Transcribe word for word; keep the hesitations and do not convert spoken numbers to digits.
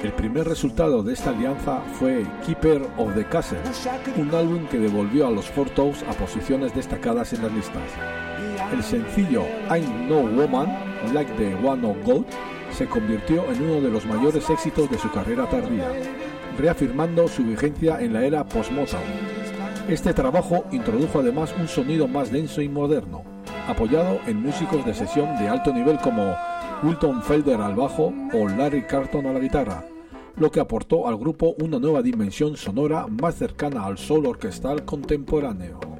El primer resultado de esta alianza fue Keeper of the Castle, un álbum que devolvió a los Four Tops a posiciones destacadas en las listas. El sencillo I'm No Woman, Like the One of God, se convirtió en uno de los mayores éxitos de su carrera tardía, reafirmando su vigencia en la era post-Motown. Este trabajo introdujo además un sonido más denso y moderno, apoyado en músicos de sesión de alto nivel como Wilton Felder al bajo o Larry Carlton a la guitarra, lo que aportó al grupo una nueva dimensión sonora más cercana al soul orquestal contemporáneo.